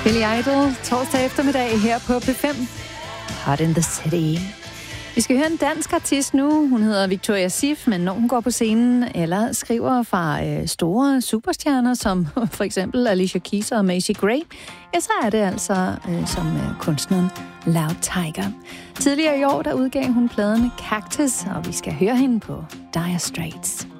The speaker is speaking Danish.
Billy Idol, torsdag eftermiddag her på P5. Hot in the City. Vi skal høre en dansk artist nu. Hun hedder Victoria Sif, men når hun går på scenen eller skriver fra store superstjerner, som for eksempel Alicia Keys og Macy Gray, ja, så er det altså som kunstneren Loud Tiger. Tidligere i år, der udgav hun pladen Cactus, og vi skal høre hende på Dire Straits.